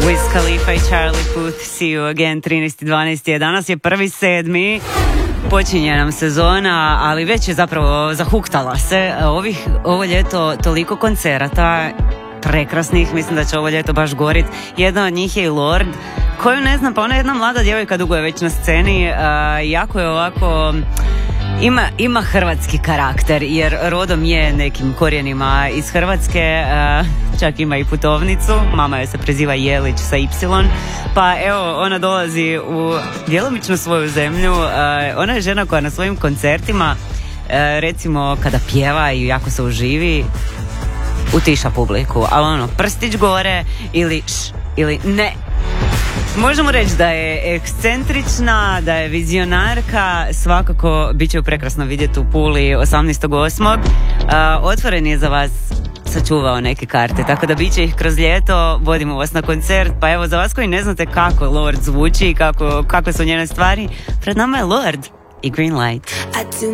Wiz Khalifa i Charlie Puth, See You Again, 13.12. Danas je 1.7. Počinje nam sezona, ali već je zapravo zahuktala se. Ovo ljeto toliko koncerata prekrasnih, mislim da će ovo ljeto baš gorit. Jedna od njih je i Lorde, koju ne znam, pa ona je jedna mlada djevojka, dugo je već na sceni, jako je ovako... Ima hrvatski karakter, jer rodom je nekim korijenima iz Hrvatske, čak ima i putovnicu, mama joj se preziva Jelić sa Y, pa evo, ona dolazi u djelomično svoju zemlju. Ona je žena koja na svojim koncertima, recimo kada pjeva i jako se uživi, utiša publiku, ali ono, prstić gore ili ne. Možemo reći da je ekscentrična, da je vizionarka, svakako bit će ju prekrasno vidjeti u Puli 18.8. Otvoren je za vas, sačuvao neke karte, tako da bit će ih kroz ljeto, vodimo vas na koncert, pa evo za vas koji ne znate kako Lorde zvuči i kako su njene stvari, pred nama je Lorde i Green Light.